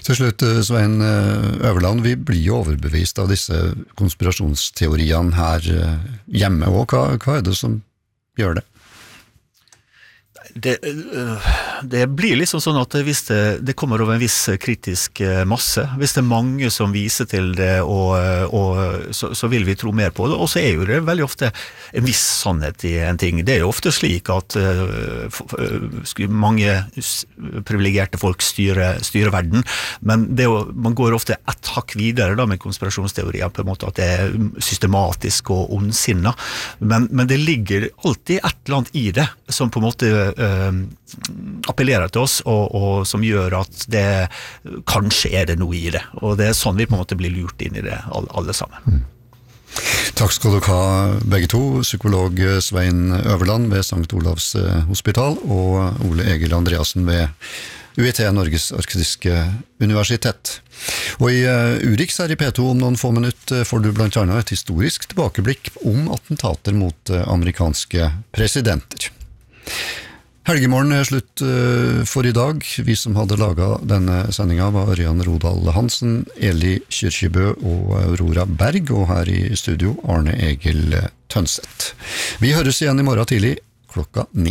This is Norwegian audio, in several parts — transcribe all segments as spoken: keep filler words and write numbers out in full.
Til slutt, Svein Øverland, vi blir jo overbevist av disse konspirasjonsteoriene her hjemme, og hva, hva er det som gjør det? Det, det blir liksom sånn at hvis det, det kommer over en viss kritisk masse, hvis det er mange som viser til det, og, og så, så vil vi tro mer på det, og så er jo det veldig ofte en viss sannhet i en ting. Det er jo ofte slik at uh, mange privilegerte folk styrer, styrer verden, men det er jo, man går ofte et hakk videre da med konspirasjonsteorier, på en måte at det er systematisk og ondsinnet, men, men det ligger alltid et eller annet i det, som på en måte Uh, appellerer til oss og, og som gjør at det kanskje er det noe i det, og det er sånn vi på en måte blir lurt inn i det alle, alle sammen. Mm. Takk skal dere ha begge to, psykolog Svein Øverland ved Sankt Olavs hospital og Ole Egil Andreassen ved U I T, Norges arktiske universitet. Og i Urix her i P to om noen få minutter får du blant annet et historisk tilbakeblikk om attentater mot amerikanske presidenter. Helgemorgen er slutt for i dag. Vi som hadde laget denne sendingen var Ørjan Rodal Hansen, Eli Kyrkjebø og Aurora Berg, og her i studio Arne Egil Tønseth. Vi høres igjen i morgen tidlig klokka ni.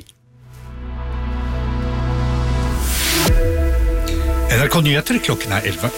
N R K Nyheter, klokken er elleve.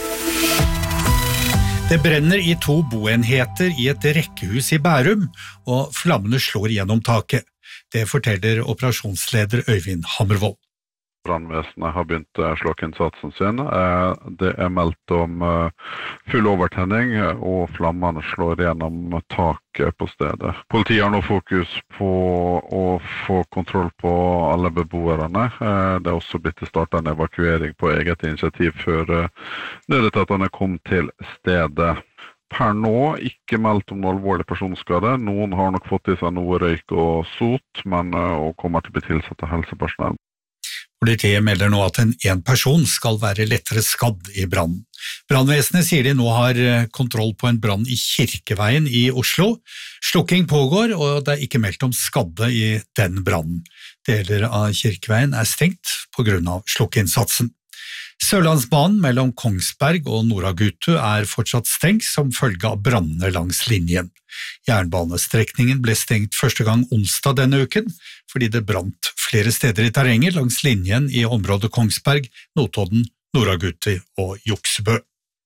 Det brenner i to boenheter i et rekkehus i Bærum, og flammene slår gjennom taket. Det forteller operasjonsleder Øyvind Hammervold. Brannvesenet har begynt slokkinnsatsen sin. Det er meldt om full overtenning, og flammene slår gjennom taket på stedet. Politiet har nå fokus på å få kontroll på alle beboerne. Det er også blitt startet en evakuering på eget initiativ før nødetatene kom til stedet. Per nå ikke meldt om noe alvorlig personskade. Noen har nok fått i seg noe røyk og sot, men og kommer til å bli tilsatt av helsepersonell. Politiet melder nå at en, en person skal være lettere skadd i brannen. Brannvesenet sier de nå har kontroll på en brann i Kirkeveien i Oslo. Slukking pågår, og det er ikke meldt om skadde i den brannen. Deler av Kirkeveien er stengt på grunn av slukkinnsatsen. Sørlandsbanen mellom Kongsberg og Noragutu er fortsatt stengt som følge av brannene langs linjen. Jernbanestrekningen ble stengt første gang onsdag denne uken, fordi det brant flere steder i terrenget langs linjen i området Kongsberg, Notodden, Noragutu og Joksebø.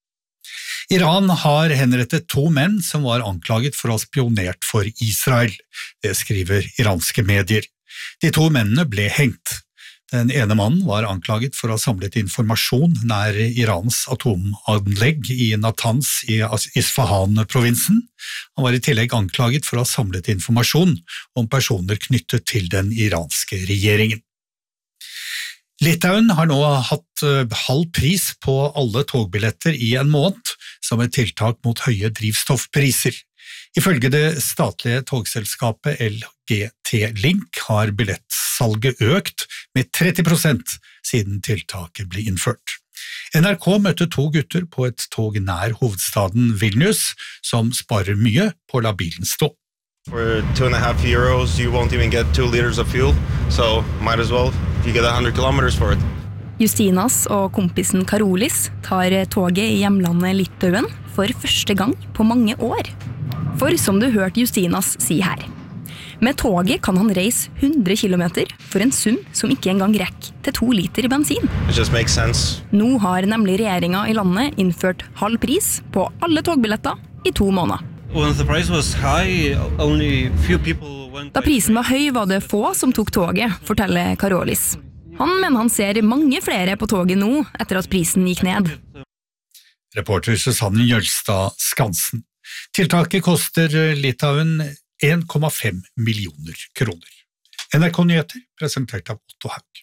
Iran har henrettet to menn som var anklaget for å ha spionert for Israel. Det skriver iranske medier. De to mennene ble hengt. Den ene mannen var anklaget for å ha samlet informasjon nær Irans atomanlegg i Natanz i Isfahan-provinsen. Han var i tillegg anklaget for å ha samlet informasjon om personer knyttet til den iranske regjeringen. Litauen har nå hatt halv pris på alle togbilletter i en måned, som et tiltak mot høye drivstoffpriser. Ifølge det statlige togselskapet L G T Link har billettsalget økt med tretti prosent siden tiltaket ble innført. N R K møtte to gutter på et tog nær hovedstaden Vilnius, som sparer mye på å la bilen stå. For two and a half euros, you won't even get two liters of fuel, so might as well if you get one hundred kilometers for it. Justinas og kompisen Karolis tar toget i hjemlandet Litauen for første gang på mange år. For som du hørte Justinas si her, med toget kan han reise hundre kilometer for en sum som ikke engang rekker til to liter bensin. It just makes sense. Nå har nemlig regjeringen i landet innført halv pris på alle togbilletter i to måneder. When the price was high, only few people went. Da prisen var høy var det få som tok toget, forteller Karolis. Han mener han ser mange flere på toget nå etter at prisen gikk ned. Reporter Susanne Jølstad Skansen. Tiltaket koster Litauen en komma fem millioner kroner. N R K Nyheter, presentert av Otto Haug.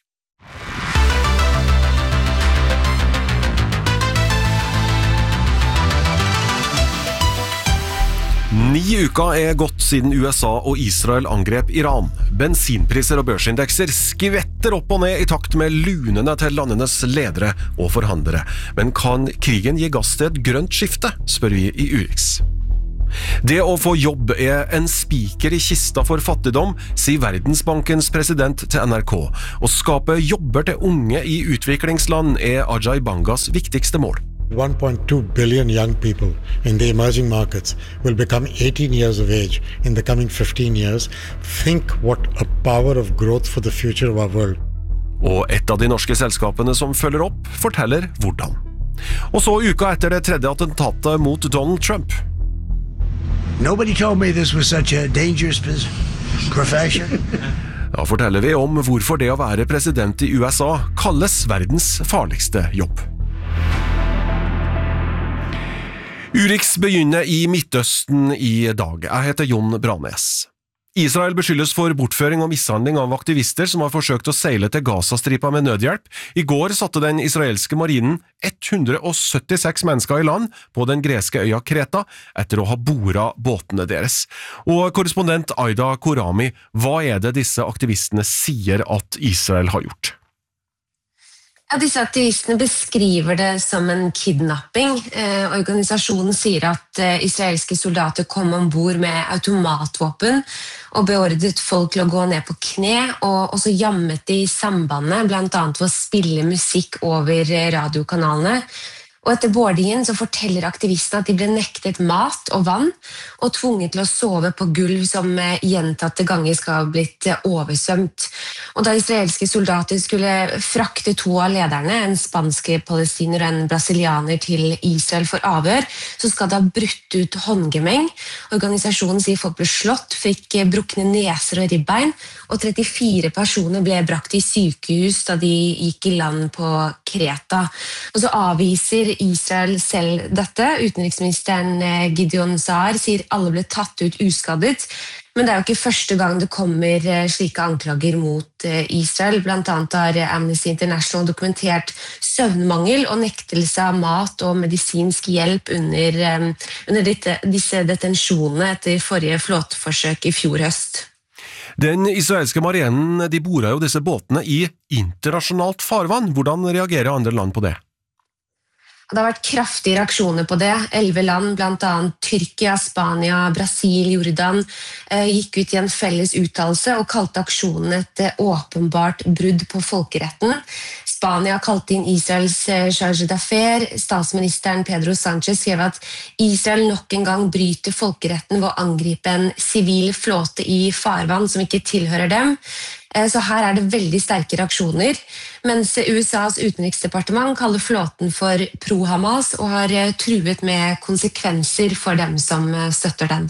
Ni uker er gått siden U S A og Israel angrep Iran. Bensinpriser og børsindekser skvetter opp og ned i takt med lunene til landenes ledere og forhandlere. Men kan krigen gi gass til et grønt skifte, spør vi i Urix. Det å få jobb er en spiker i kista for fattigdom, sier Verdensbankens president til N R K. Å skape jobber til unge i utviklingsland er Ajay Bangas viktigste mål. one point two billion young people in the emerging markets will become eighteen years of age in the coming fifteen years. Think what a power of growth for the future of our world. Og et av de norske selskapene som følger opp, forteller hvordan. Og så uka etter det tredje attentatet mot Donald Trump. Nobody told me this was such a dangerous profession. Da forteller vi om hvorfor det å være president i U S A kalles verdens farligste jobb. Urix begynner i Midtøsten i dag. Jeg heter Jon Branes. Israel beskyldes for bortføring og mishandling av aktivister som har forsøkt å seile til Gazastripa med nødhjelp. I går satte den israelske marinen ett hundre syttiseks mennesker i land på den greske øya Kreta etter å ha boret båtene deres. Og korrespondent Aida Korami, hva er det disse aktivistene sier at Israel har gjort? Ja, disse aktivistene beskriver det som en kidnapping. Eh, organisasjonen sier at eh, israelske soldater kom ombord med automatvåpen og beordret folk til å gå ned på kne, og også jammet de sambandet, blant annet for å spille musikk over radiokanalene. Og etter boardingen så forteller aktivistene at de ble nektet mat og vann, og tvunget til å sove på gulv som gjentatte ganger skal ha blitt oversvømt. Og da israelske soldater skulle frakte to av lederne, en spansk palestiner og en brasilianer, til Israel for avhør, så skal det ha brutt ut håndgemeng. Organisasjonen sier folk ble slått, fikk brukne neser og ribbein, og trettifire personer ble brakt i sykehus da de gikk i land på Kreta. Og så avviser Israel selv dette. Utenriksministeren Gideon Saar sier alle ble tatt ut uskadet, men det er jo ikke første gang det kommer slike anklager mot Israel. Blant annet har Amnesty International dokumentert søvnmangel og nektelse av mat og medisinsk hjelp under, under dette, disse detensjonene etter forrige flåteforsøk i fjor høst. Den israelske marinen de boret jo disse båtene i internasjonalt farvann. Hvordan reagerer andre land på det? Det har vært kraftige reaksjoner på det. Elleve land, blant annet Tyrkia, Spania, Brasil, Jordan, gikk ut i en felles uttalelse og kalte aksjonen et åpenbart brudd på folkeretten. Spania kalte inn Israels charge d'affaires. Statsministeren Pedro Sanchez skrev at Israel nok en gang bryter folkeretten ved å angripe en sivil flåte i farvann som ikke tilhører dem. Så her er det veldig sterke reaksjoner, mens U S A's utenriksdepartement kaller flåten for pro-Hamas og har truet med konsekvenser for dem som støtter den.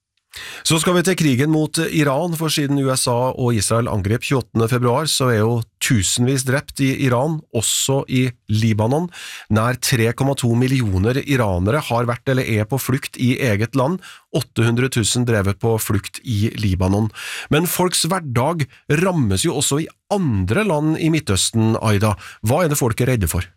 Så skal vi til krigen mot Iran, for siden U S A og Israel angrep tjueåttende februar, så er jo tusenvis drept i Iran, også i Libanon. Nær tre komma to millioner iranere har vært eller er på flukt i eget land, åtte hundre tusen drevet på flukt i Libanon. Men folks hverdag rammes jo også i andre land i Midtøsten, Aida. Hva er det folk er redde for?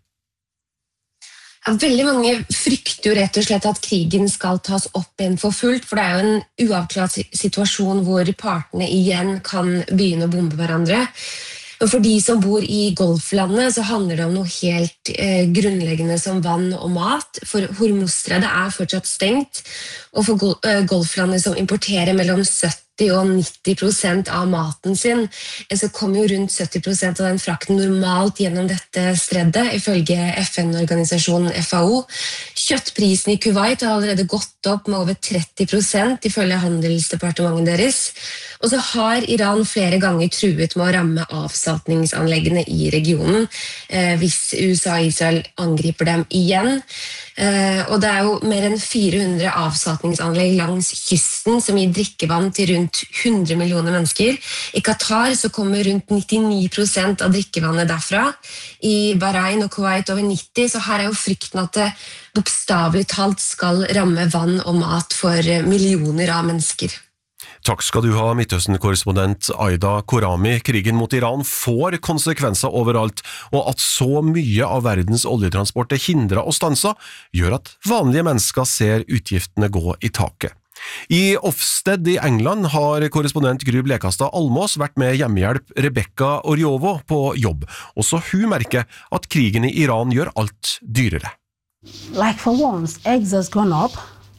Ja, veldig mange frykter jo rett og slett at krigen skal tas opp igjen for fullt, for det er jo en uavklart situasjon hvor partene igjen kan begynne å bombe hverandre. Og for de som bor i Golflandet så handler det om noe helt eh, grunnleggende som vann og mat, for Hormuzstredet er fortsatt stengt, og for gol- eh, Golflandet som importerer mellom sytti og nitti prosent av maten sin, så kommer jo rundt sytti prosent av den frakten normalt gjennom dette streddet, ifølge F N-organisasjonen F A O. Kjøttprisen i Kuwait har allerede gått opp med over tretti prosent, ifølge handelsdepartementet deres. Og så har Iran flere ganger truet med å ramme avsaltningsanleggene i regionen eh, hvis U S A og Israel angriper dem igjen. Eh, og det er jo mer enn fire hundre avsaltningsanlegg langs kysten som gir drikkevann til rundt hundre millioner mennesker. I Qatar så kommer rundt nittini prosent av drikkevannet derfra. I Bahrain og Kuwait over nitti, så her er jo frykten at det bokstavelig talt skal ramme vann og mat for millioner av mennesker. Takk skal du ha, Midtøsten-korrespondent Aida Korami. Krigen mot Iran får konsekvenser overalt, og at så mye av verdens oljetransport er hindret og stanset, gjør at vanlige mennesker ser utgiftene gå i taket. I Ofsted i England har korrespondent Gry Blekastad Almås vært med hjemmehjelp Rebecca Orjovo på jobb. Også hun merker at krigen i Iran gjør alt dyrere. Like for once, eggs has gone up.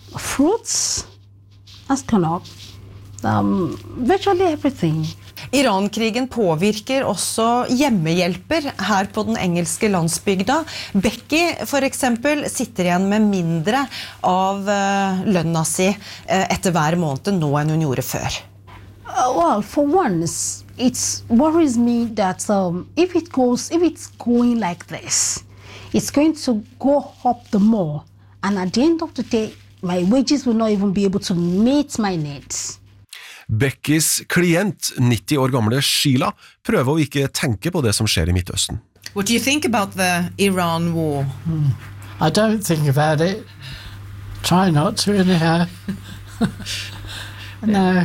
fruits, astronaut, um, virtually everything. Iran-krigen påvirker også hjemmehjelper her på den engelske landsbygda. Becky, for eksempel, sitter igjen med mindre av uh, lønna si uh, etter hver måned nå enn hun gjorde før. Uh, well, for once, it worries me that um, if it goes, if it's going like this, it's going to go up the more, and at the end of the day, my wages will not even be able to meet my needs. Beckys klient, nitti år gamle Sheila, prøver å ikke tenke på det som skjer i Midtøsten. What do you think about the Iran war? Hmm. I don't think about it. Try not to anyhow. No.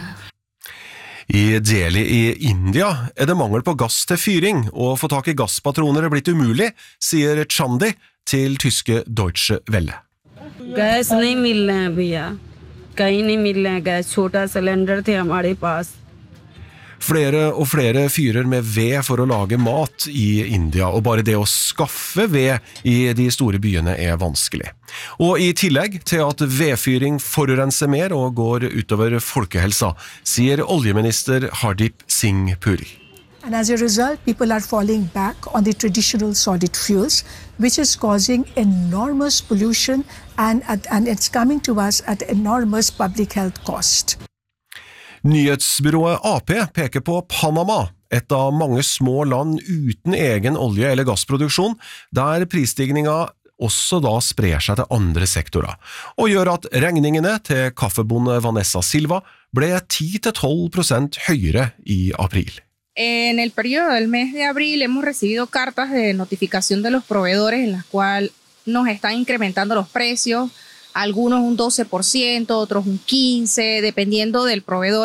I Delhi i India er det mangel på gass til fyring, og å få tak i gasspatroner er blitt umulig, sier Chandi til tyske Deutsche Welle. Gas नहीं मिल रहा है भैया कहीं नहीं मिल रहा है गैस छोटा सिलेंडर थे हमारे पास Flere og flere fyrer med ved for å lage mat i India, og bare det å skaffe ved i de store byene er vanskelig. Og i tillegg til at vedfyring forurenser mer og går utover folkehelsa, sier oljeminister Hardip Singh Puri. And as a result, people are falling back on the traditional solid fuels, which is causing enormous pollution and, and it's coming to us at enormous public health cost. Nyhetsbyrået A P peker på Panama, et av mange små land uten egen olje- eller gassproduksjon, der prisstigninga også da sprer seg til andre sektorer, og gjør at regningene til kaffebonde Vanessa Silva ble ti til tolv prosent høyere i april. En el periodo del mes de abril hemos recibido cartas de notificación de los proveedores en las cuales nos están incrementando los precios, algunos un doce por ciento, otros un quince por ciento, dependiendo del proveedor.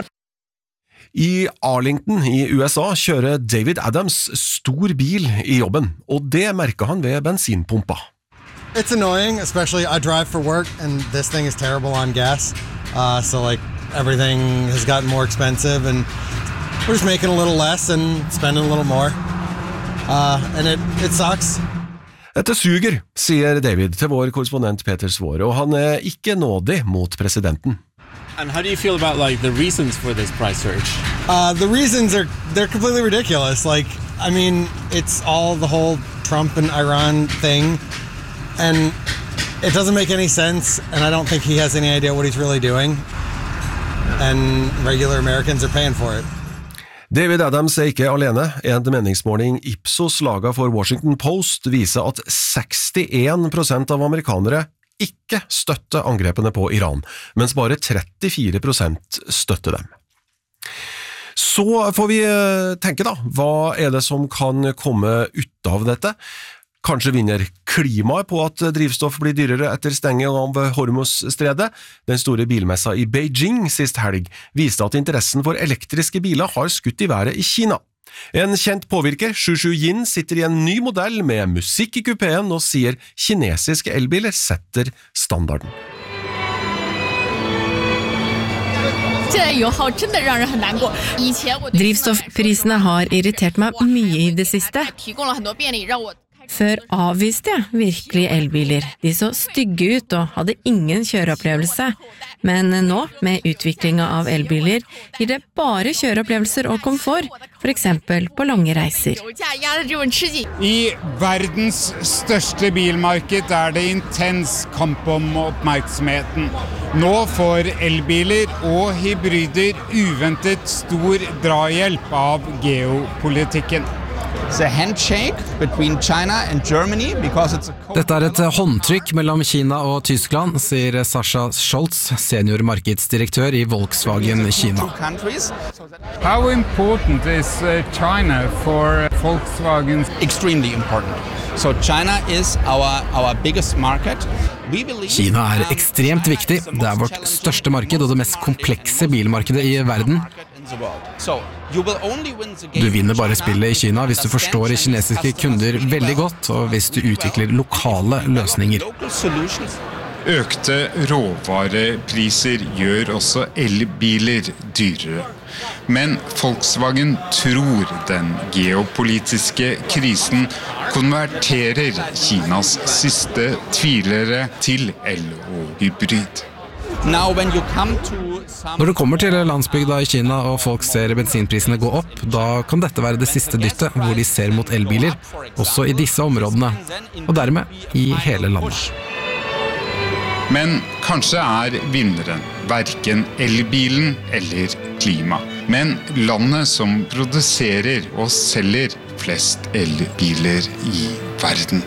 I Arlington i U S A kjører David Adams stor bil i jobben, og det merker han ved bensinpumpa. It's annoying, especially I drive for work and this thing is terrible on gas. Uh, so like everything has gotten more expensive and we're just making a little less and spending a little more. Uh, and it, it sucks. Dette suger, sier David til vår korrespondent Peter Svore, og han er ikke nådig mot presidenten. And how do you feel about like the reasons for this price surge? Uh, the reasons are they're completely ridiculous. Like, I mean, it's all the whole Trump and Iran thing, and it doesn't make any sense. And I don't think he has any idea what he's really doing. And regular Americans are paying for it. David Adams er ikke alene. En meningsmåling Ipsos laget for Washington Post viser at sekstien prosent av amerikanere ikke støtter angrepene på Iran, mens bare trettifire prosent støtter dem. Så får vi tenke da, hva er det som kan komme ut av dette? Kanskje vinner klimaet på at drivstoff blir dyrere etter stenging av Hormuz-stredet. Den store bilmessa i Beijing sist helg viste at interessen for elektriske biler har skutt i været i Kina. En kjent påvirker, Shushu Yin, sitter i en ny modell med musikk i kupeen og sier kinesiske elbiler setter standarden. Drivstoffprisene har irritert meg mye i det siste. Før avviste jeg virkelig elbiler. De så stygge ut og hadde ingen kjøreopplevelse. Men nå, med utviklingen av elbiler, gir det bare kjøreopplevelser og komfort, for eksempel på lange reiser. I verdens største bilmarked er det intens kamp om oppmerksomheten. Nå får elbiler og hybrider uventet stor drahjelp av geopolitikken. Dette er et håndtrykk mellom Kina og Tyskland, sier Sasha Scholz, senior markedsdirektør i Volkswagen Kina. How important is China for Volkswagen? Extremely important. So China is our, our biggest market. Kina er ekstremt viktig. Det er vårt største marked og det mest komplekse bilmarkedet i verden. Du vinner bare spillet i Kina hvis du forstår kinesiske kunder veldig godt, og hvis du utvikler lokale løsninger. Økte råvarepriser gjør også elbiler dyrere. Men Volkswagen tror den geopolitiske krisen konverterer Kinas siste tvilere til el- og hybrid. Now when you come to some... Når det kommer til landsbygda i Kina og folk ser bensinprisene gå opp, da kan dette være det siste dyttet hvor de ser mot elbiler, også i disse områdene, og dermed i hele landet. Men kanskje er vinneren hverken elbilen eller klima, men landet som produserer og selger flest elbiler i verden.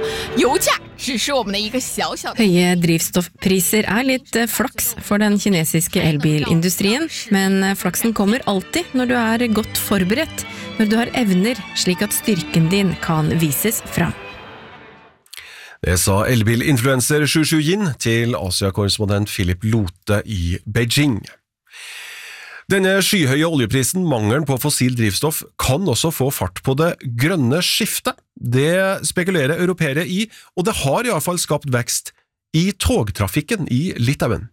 Høye drivstoffpriser er litt flaks for den kinesiske elbilindustrien, men flaksen kommer alltid når du er godt forberedt, når du har evner slik at styrken din kan vises fram. Det sa elbilinfluencer Xu Yin til Asia-korrespondent Philip Lote i Beijing. Denne skyhøye oljeprisen, mangelen på fossil drivstoff, kan også få fart på det grønne skiftet. Det spekulerer europeere i, og det har i hvert fall skapt vekst i togtrafikken i Litauen.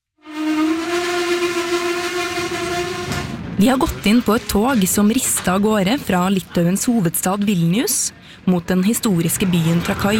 Vi har gått inn på et tog som ristet av gårde fra Litauens hovedstad Vilnius mot den historiske byen Trakai.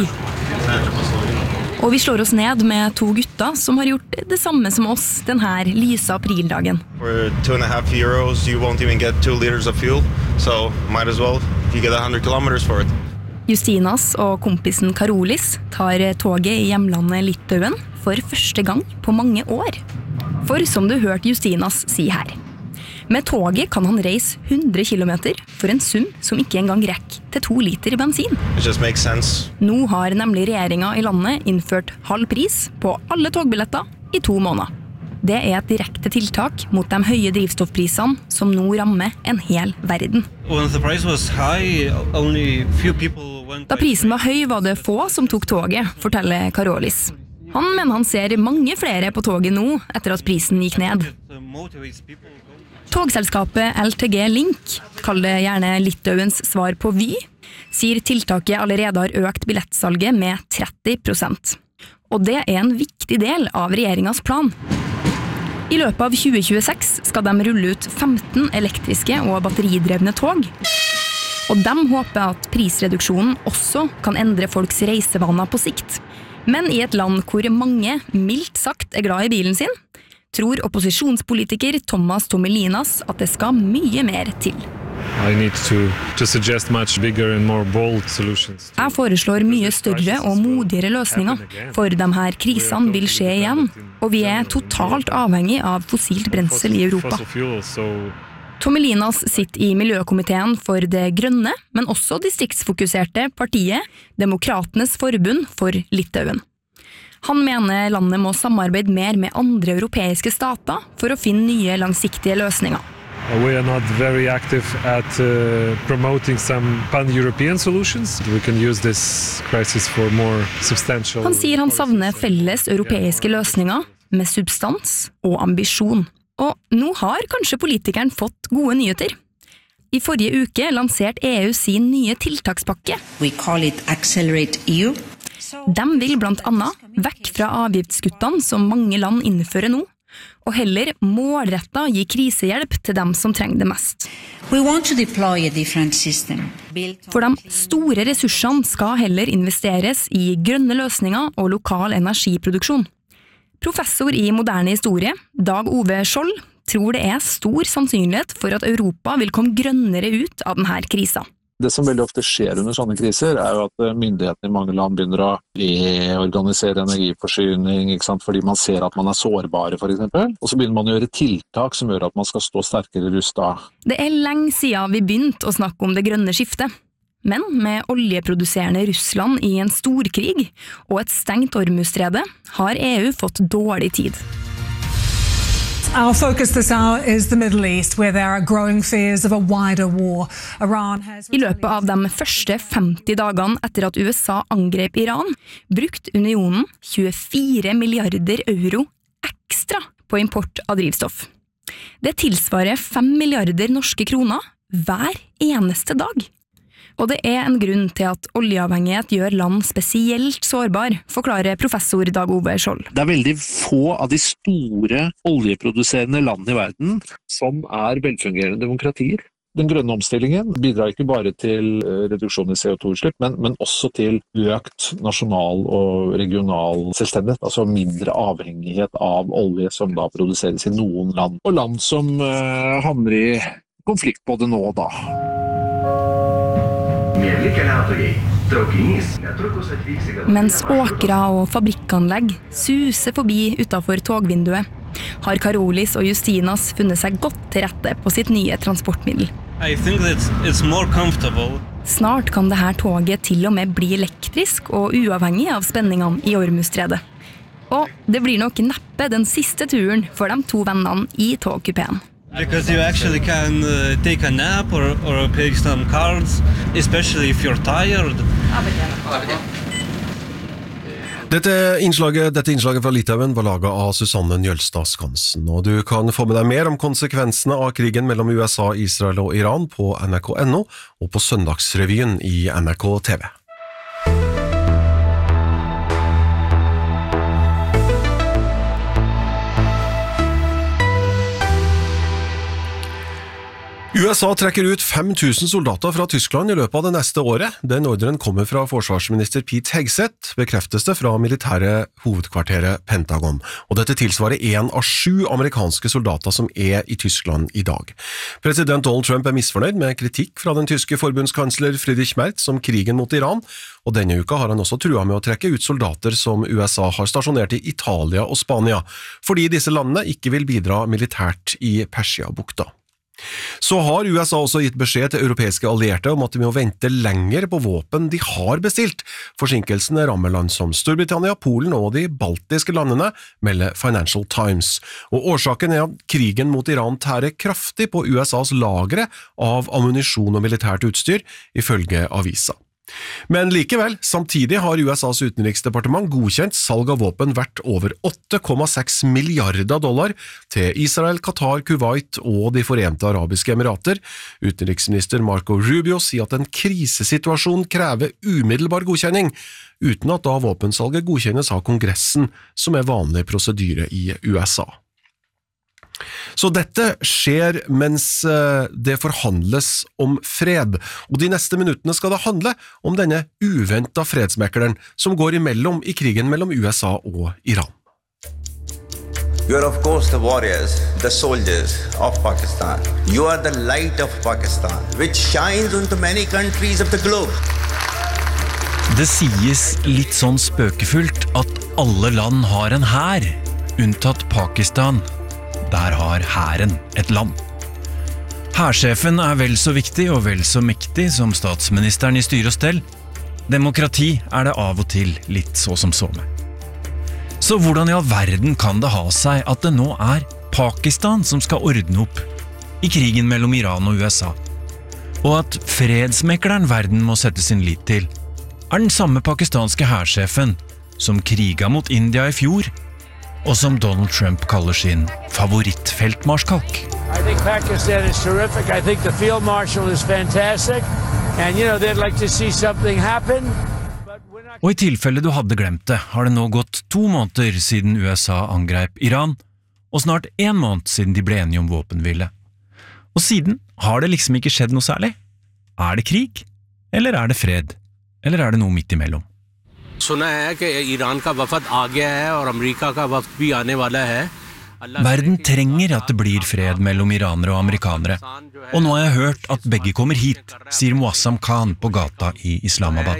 Og vi slår oss ned med to gutter som har gjort det samme som oss den her lyse aprildagen. For two and a half euros, you won't even get two liters of fuel, so might as well if you get one hundred kilometers for it. Justinas og kompisen Karolis tar toget i hjemlandet Litauen for første gang på mange år. For som du hørte Justinas si her, med toget kan han reise hundre kilometer for en sum som ikke engang rekker til to liter bensin. It just makes sense. Nå har nemlig regjeringen i landet innført halv pris på alle togbilletter i to måneder. Det er et direkte tiltak mot de høye drivstoffprisene som nå rammer en hel verden. When the price was high, only few people went... Da prisen var høy var det få som tok toget, forteller Karolis. Han mener han ser mange flere på toget nå etter at prisen gikk ned. Togselskapet L T G Link, kall det gjerne Litauens svar på Vy, sier tiltaket allerede har økt billettsalget med tretti prosent. Og det er en viktig del av regjeringens plan. I løpet av tjue tjueseks skal de rulle ut femten elektriske og batteridrevne tog. Og de håper at prisreduksjonen også kan endre folks reisevaner på sikt. Men i et land hvor mange, mildt sagt, er glad i bilen sin, tror opposisjonspolitiker Thomas Tomilinas at det skal mye mer til. I need to, to suggest much bigger and more bold solutions. Jeg foreslår mye større og modigere løsninger, for de her krisene vil skje igjen, og vi er totalt avhengig av fossilt brensel i Europa. Tomilinas sitter i Miljøkomiteen for det grønne, men også distriktsfokuserte partiet Demokratenes forbund for Litauen. Han mener landet må samarbeide mer med andre europeiske stater for å finne nye langsiktige løsninger. We are not very active at uh, promoting some pan-European solutions. We can use this crisis for more substantial... Han sier han savner felles europeiske løsninger med substans og ambisjon. Og nå har kanskje politikeren fått gode nyheter. I forrige uke lanserte E U sin nye tiltakspakke. We call it Accelerate E U. De vil blant annet vekk fra avgiftskuttene som mange land innfører nå, og heller målrettet gi krisehjelp til dem som trenger det mest. We want to deploy a different system. For de store ressursene skal heller investeres i grønne løsninger og lokal energiproduksjon. Professor i moderne historie, Dag Ove Skjold, tror det er stor sannsynlighet for at Europa vil komme grønnere ut av denne krisen. Det som veldig ofte skjer under sånne kriser er jo at myndighetene i mange land begynner å reorganisere energiforsyning, ikke sant? Fordi man ser at man er sårbare for eksempel. Og så begynner man å gjøre tiltak som gjør at man skal stå sterkere rustet. Det er lenge siden vi begynte å snakke om det grønne skiftet. Men med oljeproduserende Russland i en storkrig og et stengt Ormuzstredet har E U fått dårlig tid. Our focus this hour is the Middle East, where there are growing fears of a wider war. Iran has... I løpet av de første femti dagene etter at U S A angrep Iran, brukt unionen tjuefire milliarder euro ekstra på import av drivstoff. Det tilsvarer fem milliarder norske kroner hver eneste dag. Og det er en grunn til at oljeavhengighet gjør land spesielt sårbar, forklarer professor Dag Ove Skjold. Det er veldig få av de store oljeproduserende landene i verden som er velfungerende demokratier. Den grønne omstillingen bidrar ikke bare til reduksjon i C O to-utslipp, men, men også til økt nasjonal og regional selvstendighet, altså mindre avhengighet av olje som da produseres i noen land, og land som uh, havner i konflikt på det nå da. Mens åkra og fabrikkanlegg suser forbi utenfor togvinduet, har Karolis og Justinas funnet seg godt til rette på sitt nye transportmiddel. I think that it's more comfortable. Snart kan det her toget til og med bli elektrisk og uavhengig av spenningene i Ormustredet. Og det blir nok neppe den siste turen for de to vennene i togkupéen. Because you actually can uh, take a nap or, or play some cards, especially if you're tired. Dette innslaget, dette innslaget fra Litauen var laget av Susanne Njølstad Skansen, og du kan få med deg mer om konsekvensene av krigen mellom U S A, Israel og Iran på N R K punktum N O og på Søndagsrevyen i N R K T V. U S A trekker ut fem tusen soldater fra Tyskland i løpet av det neste året. Den ordren kommer fra forsvarsminister Pete Hegseth, bekreftes det fra militære hovedkvarteret Pentagon. Og dette tilsvarer en av sju amerikanske soldater som er i Tyskland i dag. President Donald Trump er misfornøyd med kritikk fra den tyske forbundskansler Friedrich Merz om krigen mot Iran, og denne uka har han også truet med å trekke ut soldater som U S A har stasjonert i Italia og Spania, fordi disse landene ikke vil bidra militært i Persiabukta. Så har U S A også gitt beskjed til europeiske allierte om at de må vente lenger på våpen de har bestilt. Forsinkelsene rammer land som Storbritannia, Polen og de baltiske landene, melder Financial Times. Og årsaken er at krigen mot Iran tærer kraftig på U S As lagre av ammunisjon og militært utstyr, ifølge avisa. Men likevel, samtidig har U S As utenriksdepartement godkjent salg av våpen verdt over åtte komma seks milliarder dollar til Israel, Qatar, Kuwait og de Forente Arabiske Emirater. Utenriksminister Marco Rubio sier at en krisesituasjon krever umiddelbar godkjenning, uten at da våpensalget godkjennes av Kongressen, som er vanlig prosedyre i U S A. Så dette skjer mens det forhandles om fred, og de neste minuttene skal det handle om denne uventet fredsmekleren som går imellom i krigen mellom U S A og Iran. You are of course the warriors, the soldiers of Pakistan. You are the light of Pakistan, which shines onto many countries of the globe. Det sies litt sånn spøkefullt at alle land har en hær, unntatt Pakistan. Der har hæren et land. Hærsjefen er vel så viktig og vel så mektig som statsministeren i styre og stell. Demokrati er det av og til litt så som så med. Så hvordan i all verden kan det ha seg at det nå er Pakistan som skal ordne opp i krigen mellom Iran og U S A? Og at fredsmekleren verden må sette sin lit til er den samme pakistanske hærsjefen som kriga mot India i fjor, og som Donald Trump kaller sin favorittfeltmarskalk. I think Pakistan is terrific. I think the field marshal is fantastic. And you know, they'd like to see something happen. Og i tilfelle du hadde glemt det, har det nå gått to måneder siden U S A angrep Iran, og snart en måned siden de ble enige om våpenhvile. Og siden har det liksom ikke skjedd noe særlig. Er det krig? Eller er det fred? Eller er det noe midt imellom? सुना है कि ईरान का वफद आ गया है और अमेरिका का वफद भी आने वाला है. Verden trenger at det blir fred mellom iranere og amerikanere, og nå har jeg hørt at begge kommer hit, sier Muazzam Khan på gata i Islamabad.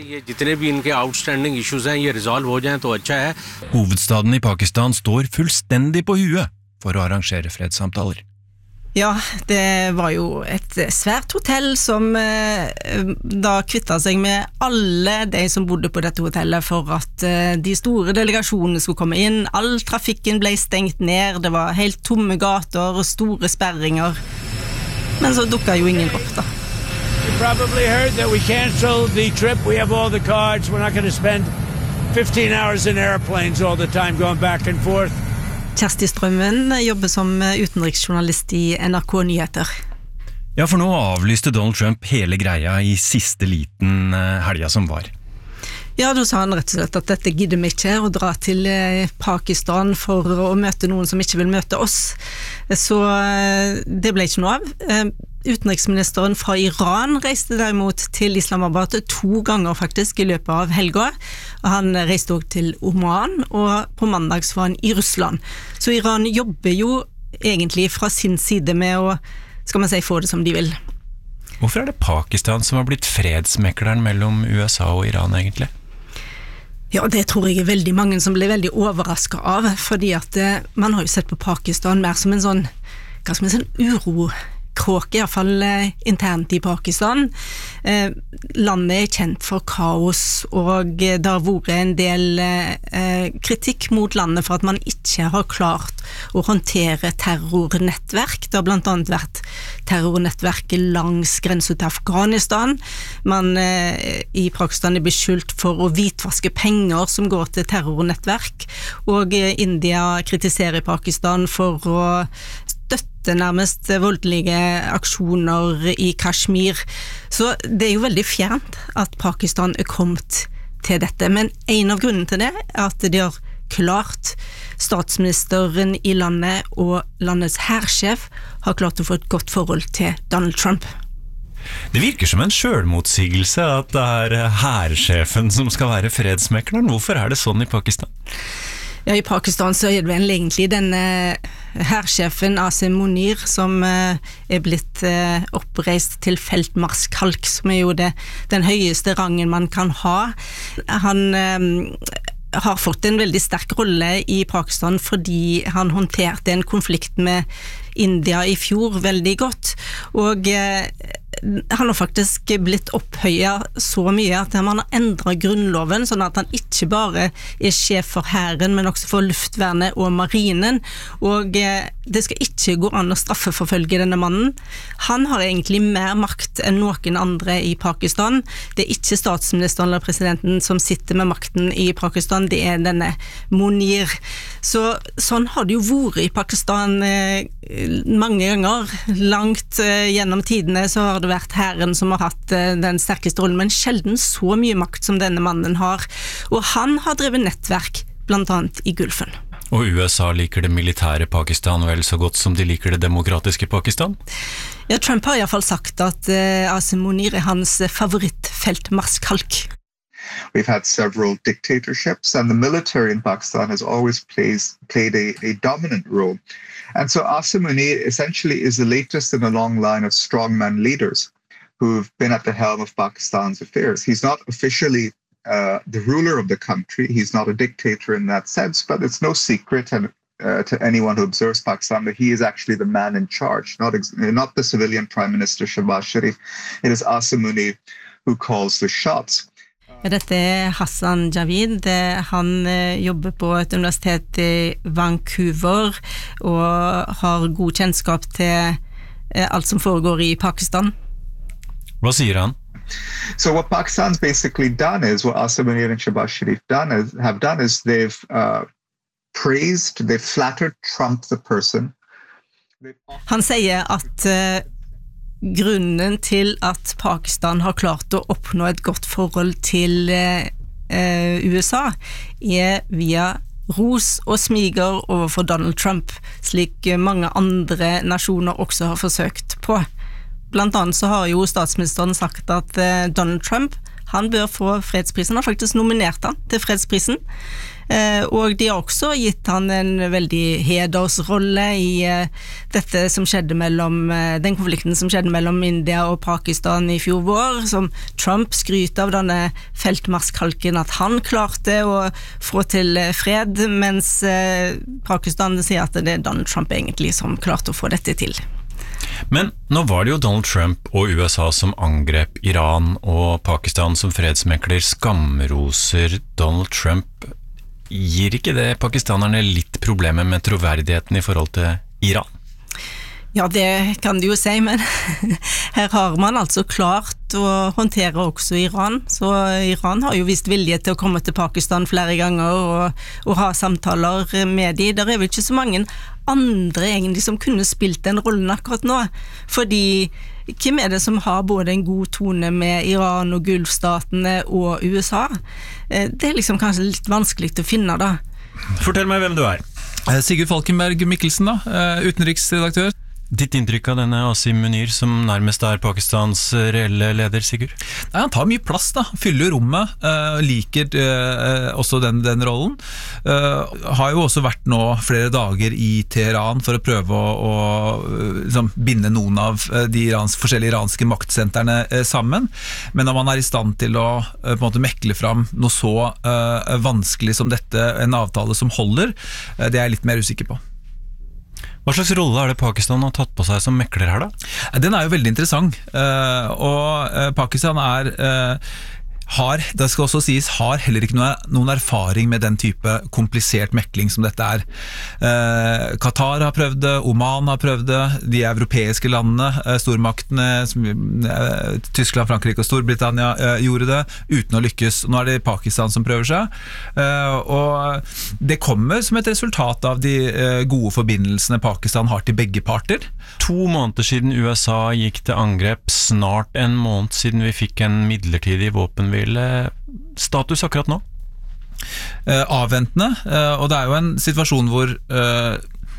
Hovedstaden i Pakistan står fullstendig på huet for å arrangere fredssamtaler. Ja, det var jo et svært hotell som eh, da kvittet seg med alle de som bodde på dette hotellet for at eh, de store delegasjonene skulle komme inn. All trafikken ble stengt ned, det var helt tomme gater og store sperringer. Men så dukket jo ingen opp da. You probably heard that we canceled the trip. We have all the cards. We're not going to spend fifteen hours in airplanes all the time going back and forth. Kjersti Strømmen jobber som utenriksjournalist i N R K Nyheter. Ja, for nå avlyste Donald Trump hele greia i siste liten helga som var. Ja, da sa han rett og slett at dette gidder vi ikke å dra til Pakistan for å møte noen som ikke vil møte oss. Så det ble ikke noe av. Utenriksministeren fra Iran reiste derimot til Islamabad to ganger faktisk i løpet av helga. Han reiste også til Oman, og på mandag var han i Russland. Så Iran jobber jo egentlig fra sin side med å, skal man si, få det som de vil. Hvorfor er det Pakistan som har blitt fredsmekleren mellom U S A og Iran egentlig? Ja, det tror jeg er veldig mange som blir veldig overrasket av, fordi at man har jo sett på Pakistan mer som en sånn, hva skal man si, en uro kråke, i hvert fall eh, internt i Pakistan. Eh, landet er kjent for kaos, og det har vært en del eh, kritikk mot landet for at man ikke har klart å håndtere terrornettverk. Det har blant annet vært terrornettverket langs grensen til Afghanistan. Man eh, i Pakistan er beskyldt for å hvitvaske penger som går til terrornettverk, og eh, India kritiserer Pakistan for å støtte nærmest voldelige aksjoner i Kashmir. Så det er jo veldig fjernt at Pakistan er kommet til dette, men en av grunnen til det er at de har klart, statsministeren i landet og landets hærsjef har klart å få et godt forhold til Donald Trump. Det virker som en selvmotsigelse at det er hærsjefen som skal være fredsmekleren. Hvorfor er det sånn i Pakistan? Ja, i Pakistan så er det vel egentlig denne hærsjefen Asim Munir som er blitt oppreist til feltmarskalk, som er jo det, den høyeste rangen man kan ha. Han har fått en veldig sterk rolle i Pakistan fordi han håndterte en konflikt med India i fjor veldig godt, og han har faktisk blitt opphøyet så mye at man har endret grunnloven, sånn at han ikke bare er sjef for hæren, men også for luftvernet og marinen, og det skal ikke gå an å straffeforfølge denne mannen. Han har egentlig mer makt enn noen andre i Pakistan. Det er ikke statsministeren eller presidenten som sitter med makten i Pakistan, det er denne Munir. Så sånn har det jo vært i Pakistan mange ganger. Langt gjennom tidene så har det vært hæren som har hatt den sterkeste rollen, men sjelden så mye makt som denne mannen har. Og han har drevet nettverk, blant annet i Gulfen. Og U S A liker det militære Pakistan vel så godt som de liker det demokratiske Pakistan? Ja, Trump har i hvert fall sagt at uh, Asim Munir er hans favorittfeltmarskalk. We've had several dictatorships, and the military in Pakistan has always plays, played a, a dominant role. And so Asim Munir essentially is the latest in a long line of strongman leaders who've been at the helm of Pakistan's affairs. He's not officially uh, the ruler of the country. He's not a dictator in that sense, but it's no secret and uh, to anyone who observes Pakistan that he is actually the man in charge, not, ex- not the civilian Prime Minister Shehbaz Sharif. It is Asim Munir who calls the shots. Dette er Hassan Javid. Han jobber på et universitet i Vancouver og har god kjennskap til alt som foregår i Pakistan. Hva sier han? So what Pakistan's basically done is, what Asim Munir and Shehbaz Sharif done is, have done is they've uh, praised, they've flattered Trump the person. Han sier at uh, grunnen til at Pakistan har klart å oppnå et godt forhold til uh, U S A er via ros og smiger overfor Donald Trump, slik mange andre nasjoner også har forsøkt på. Blant annet så har jo statsministeren sagt at uh, Donald Trump, han bør få fredsprisen. Han har faktisk nominert han til fredsprisen. Uh, og de har også gitt han en veldig hedersrolle i uh, dette som skjedde mellom, uh, den konflikten som skjedde mellom India og Pakistan i fjor vår, som Trump skryter av denne feltmarskalken at han klarte å få til uh, fred, mens uh, Pakistan sier at det er Donald Trump egentlig som klarte å få dette til. Men nå var det jo Donald Trump og U S A som angrep Iran, og Pakistan som fredsmekler skamroser Donald Trump. Gir ikke det pakistanerne litt problemer med troverdigheten i forhold til Iran? Ja, det kan du jo si, men her har man altså klart å håndtere også Iran, så Iran har jo vist vilje til å komme til Pakistan flere ganger og, og ha samtaler med de. Der er vel ikke så mange andre egentlig som kunne spilt den rollen akkurat nå, fordi hvem er det som har både en god tone med Iran og Gulfstatene og U S A? Det er liksom kanskje litt vanskelig å finne da. Fortell meg hvem du er. Sigurd Falkenberg Mikkelsen da, utenriksredaktør. Ditt inntrykk av denne Asim Munir som nærmest er Pakistans reelle leder, Sigurd? Nei, han tar mye plass da, fyller rommet, uh, liker uh, også den, den rollen. Uh, har jo også vært nå flere dager i Teheran for å prøve å, å uh, liksom, binde noen av uh, de irans, forskjellige iranske maktsentrene uh, sammen. Men om han er i stand til å uh, på en måte mekle fram noe så uh, vanskelig som dette, en avtale som holder, uh, det er jeg litt mer usikker på. Hva slags rolle er det Pakistan har tatt på seg som mekler her da? Den er jo veldig interessant, uh, og uh, Pakistan er... Uh, har, det skal også sies, har heller ikke noe, noen erfaring med den type komplisert mekling som dette er. Eh, Qatar har prøvd det, Oman har prøvd det, de europeiske landene, eh, stormaktene, som, eh, Tyskland, Frankrike og Storbritannia eh, gjorde det, uten å lykkes. Nå er det Pakistan som prøver seg, eh, og det kommer som et resultat av de eh, gode forbindelsene Pakistan har til begge parter. To måneder siden U S A gikk til angrep, snart en måned siden vi fikk en midlertidig våpenhvile. Status akkurat nå? Eh, avventende, eh, og det er jo en situasjon hvor eh,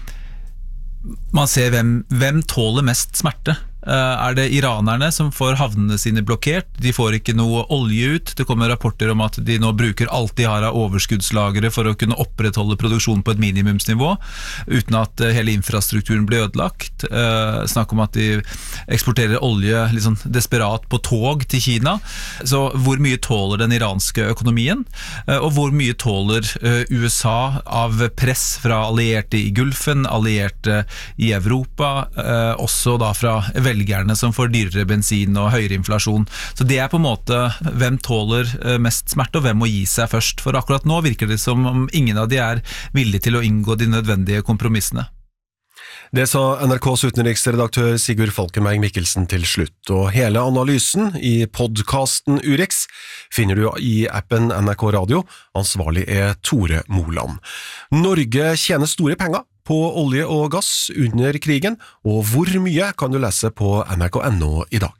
man ser hvem, hvem tåler mest smerte. Er det iranerne som får havnene sine blokkert? De får ikke noe olje ut. Det kommer rapporter om at de nå bruker alt de har av overskuddslagere for å kunne opprettholde produksjon på et minimumsnivå, uten at hele infrastrukturen blir ødelagt. Snakk om at de eksporterer olje liksom desperat på tog til Kina. Så hvor mye tåler den iranske økonomien? Og hvor mye tåler U S A av press fra allierte i Gulfen, allierte i Europa, også da fra velgerne som får dyrere bensin og høyere inflasjon. Så det er på en måte hvem tåler mest smerte og hvem må gi seg først. For akkurat nå virker det som om ingen av de er villige til å inngå de nødvendige kompromissene. Det sa N R K's utenriksredaktør Sigurd Falkenberg Mikkelsen til slutt, og hele analysen i podcasten Urix finner du i appen N R K Radio. Ansvarlig er Tore Moland. Norge tjener store penger på olje og gass under krigen, og hvor mye kan du lese på N R K punktum N O i dag.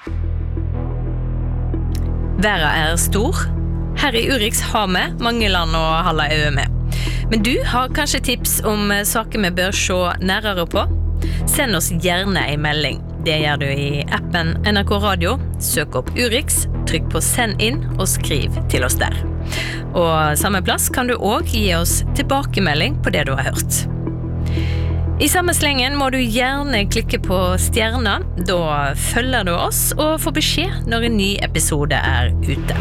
Verden er stor. Her i Urix har vi mange land å holde øye med. Men du har kanskje tips om saker vi bør se nærere på? Send oss gjerne en melding. Det gjør du i appen N R K Radio. Søk opp Urix, trykk på send inn og skriv til oss der. Og samme plass kan du også gi oss tilbakemelding på det du har hørt. I samme slengen må du gjerne klikke på stjerna, da følger du oss og får beskjed når en ny episode er ute.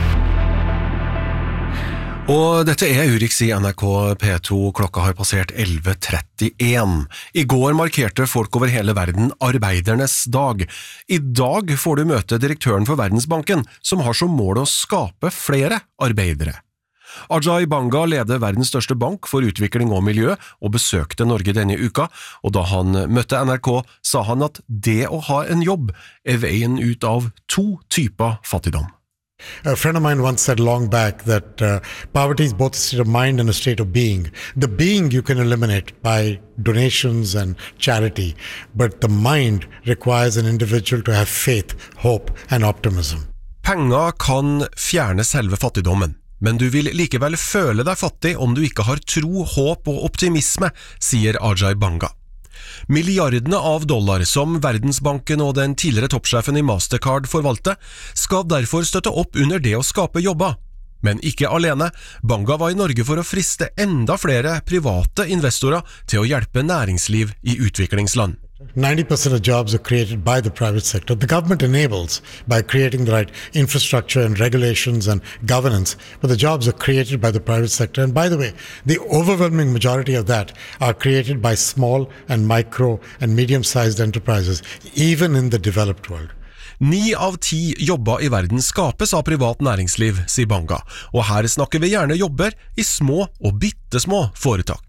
Og dette er Urix i N R K P to, klokka har passert elleve trettien. I går markerte folk over hele verden arbeidernes dag. I dag får du møte direktøren for Verdensbanken, som har som mål å skape flere arbeidere. Ajay Banga leder verdens største bank for utvikling og miljø og besøkte Norge denne uka, og da han møtte N R K sa han at det å ha en jobb er veien ut av to typer fattigdom. A friend of mine once said long back that uh, poverty is both a state of mind and a state of being. The being you can eliminate by donations and charity, but the mind requires an individual to have faith, hope and optimism. Penger kan fjerne selve fattigdommen. Men du vil likevel føle deg fattig om du ikke har tro, håp og optimisme, sier Ajay Banga. Milliardene av dollar som Verdensbanken og den tidligere toppsjefen i Mastercard forvalter, skal derfor støtte opp under det å skape jobber. Men ikke alene. Banga var i Norge for å friste enda flere private investorer til å hjelpe næringsliv i utviklingsland. ninety percent of jobs are created by the private sector. The government enables by creating the right infrastructure and regulations and governance, but the jobs are created by the private sector. And by the way, the overwhelming majority of that are created by small and micro and medium-sized enterprises, even in the developed world. Ni av ti jobber i verden skapes av privat næringsliv, sier Banga, og her snakker vi gjerne jobber i små og bittesmå foretak.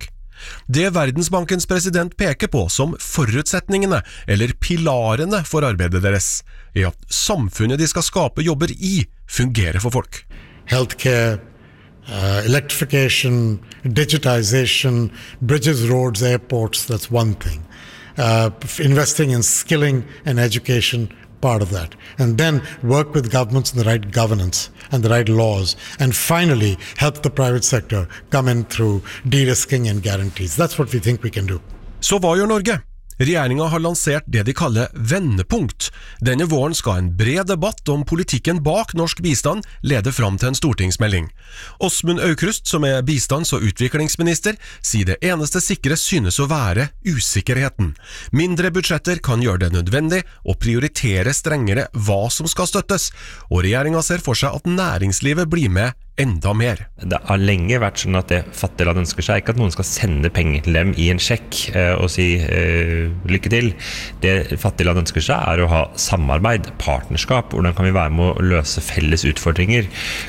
Det Verdensbankens president peker på som forutsetningene, eller pilarene for arbeidet deres, er at samfunnet de skal skape jobber i, fungerer for folk. Healthcare, uh, electrification, digitization, bridges, roads, airports, that's one thing. Uh, investing in skilling and education, part of that. And then work with governments in the right governance and the right laws. And finally, help the private sector come in through de-risking and guarantees. That's what we think we can do. Så hva gjør Norge? Regjeringen har lansert det de kaller vendepunkt. Denne våren skal en bred debatt om politikken bak norsk bistand lede fram til en stortingsmelding. Åsmund Aukrust, som er bistands- og utviklingsminister, sier det eneste sikre synes å være usikkerheten. Mindre budsjetter kan gjøre det nødvendig å prioritere strengere hva som skal støttes, og regjeringen ser for seg at næringslivet blir med enda mer. Det har lenge vært sånn at det fattige land ønsker seg ikke at noen skal sende penger til dem i en sjekk eh, og si eh, lykke til. Det fattige land ønsker seg er å ha samarbeid, partnerskap. Hvordan kan vi være med å løse felles utfordringer?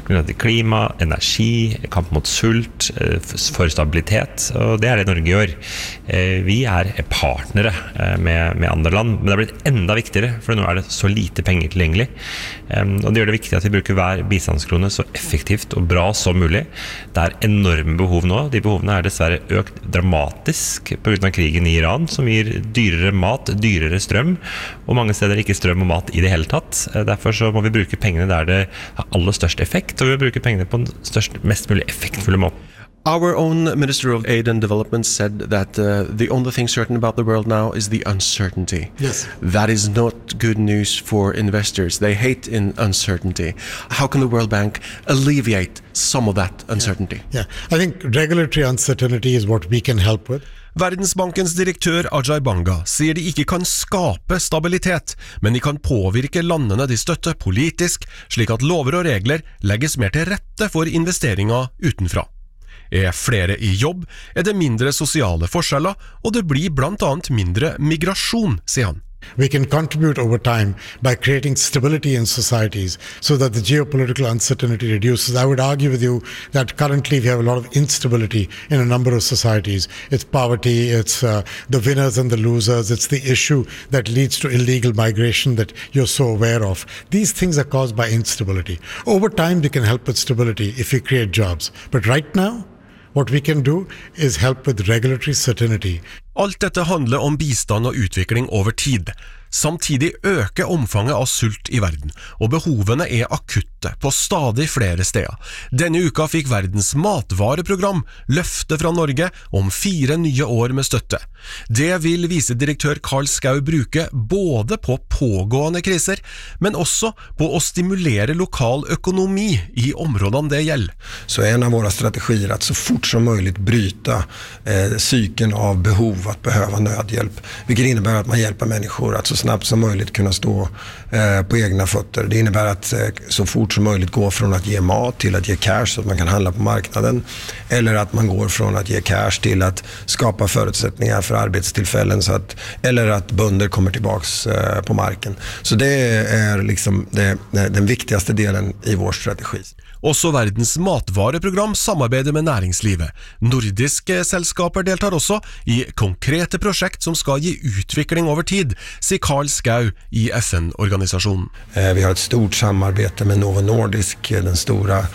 Klima, energi, kamp mot sult, eh, for stabilitet, og det er det Norge gjør. Eh, vi er partnere eh, med, med andre land, men det har blitt enda viktigere, for nå er det så lite penger tilgjengelig. Eh, og det gjør det viktig at vi bruker hver bistandskrone så effektivt og bra som mulig. Det er enorme behov nå. De behovene er dessverre økt dramatisk på grunn av krigen i Iran, som gir dyrere mat, dyrere strøm, og mange steder ikke strøm og mat i det hele tatt. Derfor så må vi bruke pengene der det har aller størst effekt, og vi må bruke pengene på den størst, mest mulig effektfulle måten. Our own Minister of Aid and Development said that uh, the only thing certain about the world now is the uncertainty. Yes. That is not good news for investors. They hate in uncertainty. How can the World Bank alleviate some of that uncertainty? Yeah, I think regulatory uncertainty is what we can help with. Verdensbankens direktør Ajay Banga sier de ikke kan skape stabilitet, men de kan påvirke landene de støtter politisk, slik at lover og regler legges mer til rette for investeringer utenfra. Er flere i jobb, er det mindre sosiale forskjeller, og det blir blant annet mindre migrasjon, sier han. We can contribute over time by creating stability in societies so that the geopolitical uncertainty reduces. I would argue with you that currently we have a lot of instability in a number of societies. It's poverty, it's uh, the winners and the losers, it's the issue that leads to illegal migration that you're so aware of. These things are caused by instability. Over time we can help with stability if we create jobs. But right now, what we can do is help with regulatory certainty. Alt dette handler om bistand og utvikling over tid. Samtidig øker omfanget av sult i verden, og behovene er akutte på stadig flere steder. Denne uka fikk Verdens matvareprogram løfte fra Norge om fire nye år med støtte. Det vil visedirektør Karl Skau bruke både på pågående kriser, men også på å stimulere lokal økonomi i områdene det gjelder. Så en av våra strategier är att så fort som möjligt bryta eh, cykeln av behov att behöva nödhjälp, vilket innebär att man hjälper människor att så snabbt som möjligt kunna stå eh, på egna fötter. Det innebär att eh, så fort som möjligt gå från att ge mat till att ge cash så att man kan handla på marknaden, eller att man går från att ge cash till att skapa förutsättningar för arbetstillfällen så att, eller att bönder kommer tillbaks eh, på marken. Så det är liksom det, den viktigaste delen i vår strategi. Også Verdens matvareprogram samarbeider med næringslivet. Nordiske selskaper deltar også i konkrete prosjekt som skal gi utvikling over tid, sier Karl Skau i F N-organisasjonen. Vi har ett stort samarbete med Novo Nordisk, den stora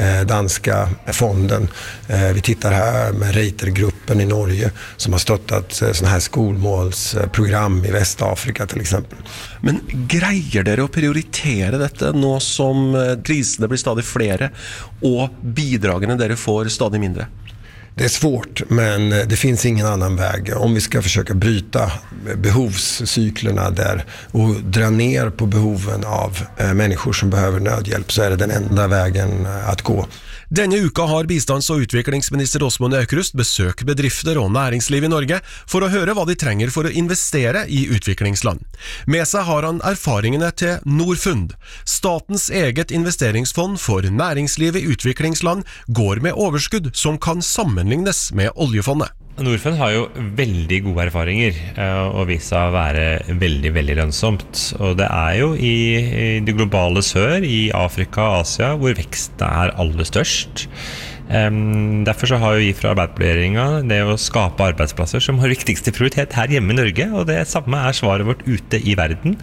danska fonden. Vi tittar här med Reitergruppen i Norge som har stöttat såna här skolmålsprogram i Västafrika till exempel. Men greier dere å prioritere dette nå som krisene blir stadig flere och bidragen dere får stadig mindre? Det är svårt, men det finns ingen annan väg. Om vi ska försöka bryta behovscyklerna där och dra ner på behoven av människor som behöver nödhjälp, så är det den enda vägen att gå. Denne uka har bistands- og utviklingsminister Åsmund Aukrust besøkt bedrifter og næringsliv i Norge for å høre hva de trenger for å investere i utviklingsland. Med seg har han erfaringene til Norfund. Statens eget investeringsfond for næringsliv i utviklingsland går med overskudd som kan sammenlignes med oljefondet. Norfund har jo veldig gode erfaringer og viser seg å være veldig, veldig lønnsomt. Og det er jo i det globale sør, i Afrika og Asia, hvor veksten er aller størst. Um, derfor så har jo vi fra Arbeiderpartiet det å skape arbeidsplasser som har viktigste prioritet her hjemme i Norge, og det samme er svaret vårt ute i verden.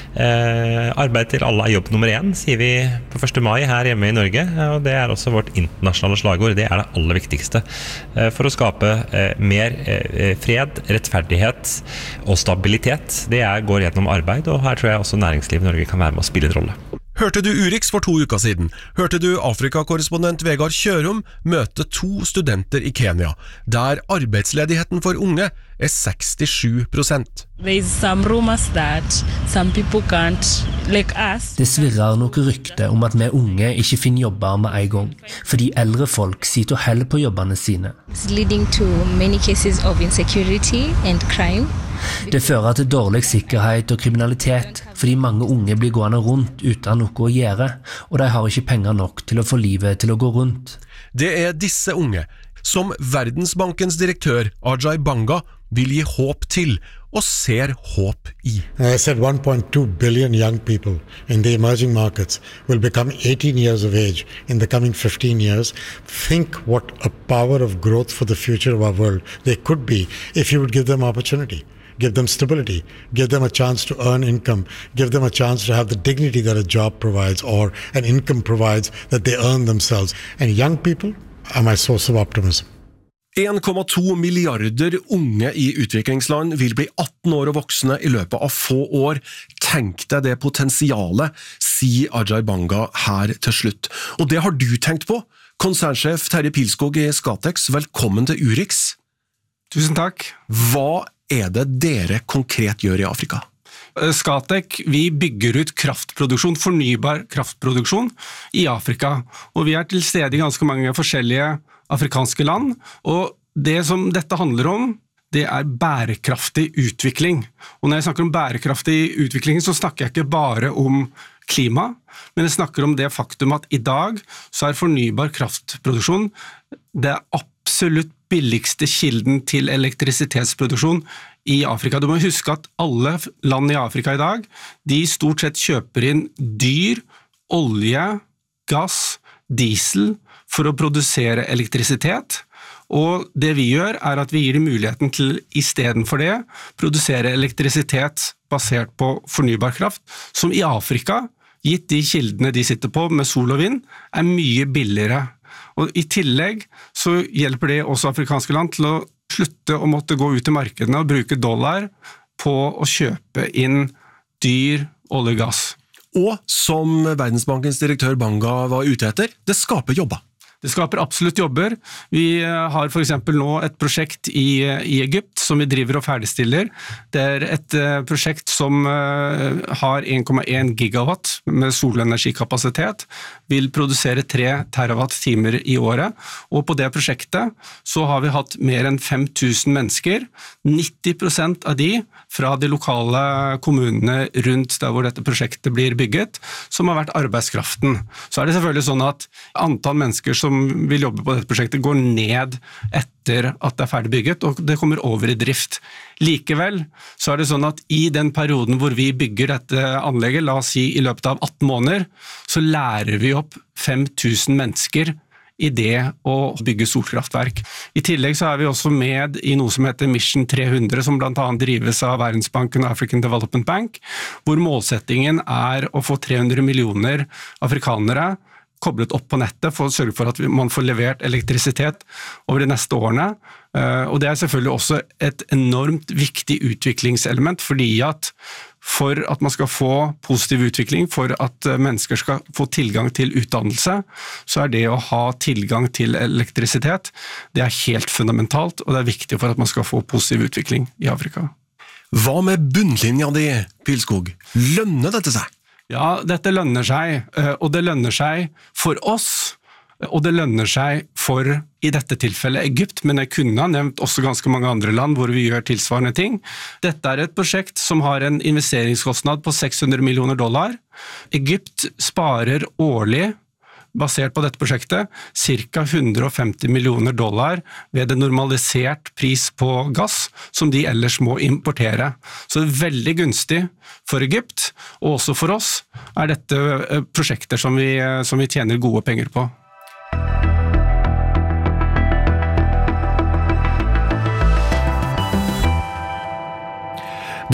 Uh, arbeid til alle er jobb nummer én, sier vi på første mai her hjemme i Norge, og det er også vårt internasjonale slagord. Det er det aller viktigste uh, for å skape uh, mer uh, fred, rettferdighet og stabilitet. Det er, går gjennom arbeid, og her tror jeg også næringslivet i Norge kan være med å spille en rolle. Hørte du Urix for to uker siden? Hørte du Afrika-korrespondent Vegard Kjørum møte to studenter i Kenya, der arbeidsledigheten for unge er sekstisju prosent. There's some rumors that some people can't, like us. Det svirrer noe rykte om at vi unge ikke finner jobber med en gang, fordi eldre folk sitter og heller på jobbene sine. It's leading to many cases of insecurity and crime. Det fører til dårlig sikkerhet og kriminalitet, fordi mange unge blir gående rundt uten noe å gjøre, og de har ikke penger nok til å få livet til å gå rundt. Det er disse unge, som Verdensbankens direktør Ajay Banga vil gi håp til, og ser håp i. I said one point two billion young people in the emerging markets will become eighteen years of age in the coming fifteen years. Think what a power of growth for the future of our world they could be if you would give them opportunity. Give them stability, give them a chance to earn income, give them a chance to have the dignity that a job provides or an income provides that they earn themselves. And young people are my source of optimism. en komma to milliarder unge i utviklingsland vil bli atten år og voksne i løpet av få år. Tenk deg det potensialet, sier Ajay Banga her til slutt. Og det har du tenkt på? Konsernsjef Terje Pilskog i Scatec, velkommen til Urix. Tusen takk. Hva er det dere konkret gjør i Afrika? Scatec, vi bygger ut kraftproduksjon, fornybar kraftproduksjon i Afrika, og vi er til stede i ganske mange forskjellige afrikanske land, og det som dette handler om, det er bærekraftig utvikling. Og når jeg snakker om bærekraftig utvikling, så snakker jeg ikke bare om klima, men jeg snakker om det faktum at i dag så er fornybar kraftproduksjon det absolutt billigste kilden til elektrisitetsproduksjon i Afrika. Du må huske at alle land i Afrika i dag, de stort sett kjøper inn dyr, olje, gass, diesel for å produsere elektrisitet, og det vi gjør er at vi gir dem muligheten til i stedet for det produsere elektrisitet basert på fornybar kraft, som i Afrika, gitt de kildene de sitter på med sol og vind, er mye billigere. Og i tillegg så hjelper det også afrikanske land til å slutte å måtte gå ut i markedene og bruke dollar på å kjøpe inn dyr, olje og gass. Og som Verdensbankens direktør Banga var ute etter, det skaper jobber. Det skaper absolutt jobber. Vi har for eksempel nå et prosjekt i, i Egypt som vi driver og ferdigstiller. Det er et uh, prosjekt som uh, har en komma en gigawatt med solenergikapasitet, vil produsere tre terawatt-timer i året, og på det prosjektet så har vi hatt mer enn fem tusen mennesker, nitti prosent av de fra de lokale kommunene rundt der hvor dette prosjektet blir bygget, som har vært arbeidskraften. Så er det selvfølgelig sånn at antall mennesker som vil jobbe på dette prosjektet går ned etter at det er ferdig bygget, og det kommer over i drift. Likevel så er det sånn at i den perioden hvor vi bygger dette anlegget, la oss si i løpet av atten måneder, så lærer vi opp fem tusen mennesker i det å bygge solkraftverk. I tillegg så er vi også med i noe som heter Mission tre hundre, som blant annet drives av Verdensbanken og African Development Bank, hvor målsettingen er å få tre hundre millioner afrikanere koblet opp på nettet for å sørge for at man får levert elektrisitet over de neste årene. Og det er selvfølgelig også et enormt viktig utviklingselement, fordi at for at man skal få positiv utvikling, for at mennesker skal få tilgang til utdannelse, så er det å ha tilgang til elektrisitet, det er helt fundamentalt, og det er viktig for at man skal få positiv utvikling i Afrika. Hva med bunnlinja di, Pilskog? Lønner dette seg? Ja, dette lønner seg, og det lønner seg for oss, og det lønner seg for, i dette tilfellet, Egypt, men jeg kunne ha nevnt også ganske mange andre land hvor vi gjør tilsvarende ting. Dette er et prosjekt som har en investeringskostnad på seks hundre millioner dollar. Egypt sparer årlig, basert på dette prosjektet, ca. hundre og femti millioner dollar ved en normalisert pris på gass, som de ellers må importere. Så det er veldig gunstig for Egypt, og også for oss, er dette prosjekter som vi, som vi tjener gode penger på.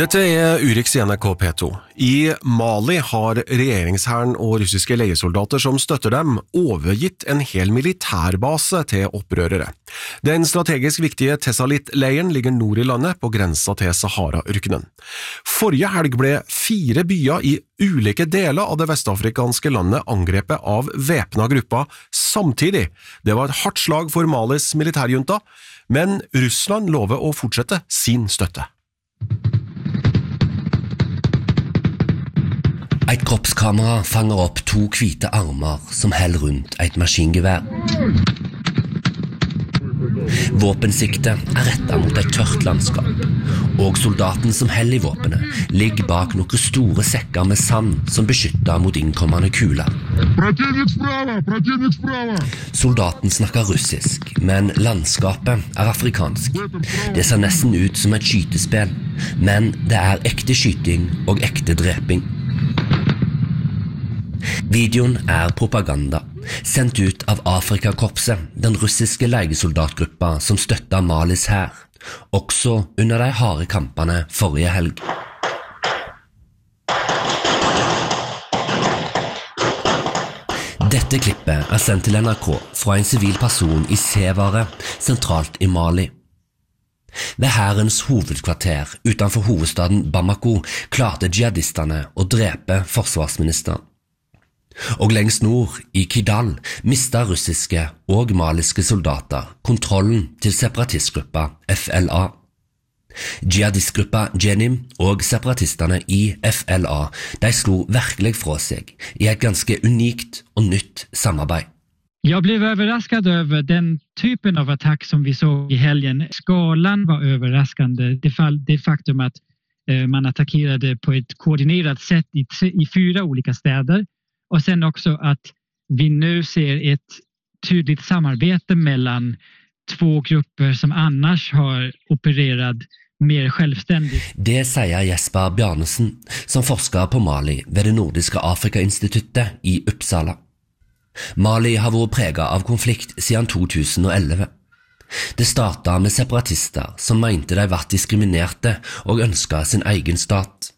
Dette er Urix i N R K P to. I Mali har regjeringshæren og russiske leiesoldater som støtter dem overgitt en hel militærbase til opprørere. Den strategisk viktige Tessalit-leiren ligger nord i landet på grensa til Sahara-ørkenen. Forrige helg ble fire byer i ulike deler av det vestafrikanske landet angrepet av væpna grupper samtidig. Det var et hardt slag for Malis militærjunta, men Russland lover å fortsette sin støtte. Et kroppskamera fanger opp to hvite armer som held rundt et maskingevær. Våpensiktet er rettet mot et tørt landskap, og soldaten som held i våpenet ligger bak noen store sekker med sand som beskytter mot innkommende kuler. Soldaten snakker russisk, men landskapet er afrikansk. Det ser nesten ut som et skytespill, men det er ekte skyting og ekte dreping. Videoen er propaganda, sendt ut av Afrikakorpset, den russiske legesoldatgruppa som støtter Malis hær, også under de harde kampene forrige helg. Dette klippet er sendt til N R K fra en sivil person i Sevare, sentralt i Mali. Ved hærens hovedkvarter utenfor hovedstaden Bamako klarte jihadistene å drepe forsvarsministeren. Og lengst nord, i Kidal, mistet russiske og maliske soldater kontrollen til separatistgruppa F L A. Jihadistgruppa Jenim og separatistene i F L A, de slo virkelig fra seg i et ganske unikt og nytt samarbeid. Jag blev överraskad över den typen av attack som vi såg i helgen. Skalan var överraskande. Det, fall, det faktum att eh, man attackerade på ett koordinerat sätt i, i fyra olika städer. Och sen också att vi nu ser ett tydligt samarbete mellan två grupper som annars har opererat mer självständigt. Det sier Jesper Bjarnesen, som forsker på Mali ved det nordiske Afrika-instituttet i Uppsala. Mali har vært preget av konflikt siden to tusen og elleve. Det startet med separatister som mente de var diskriminerte og ønsket sin egen stat.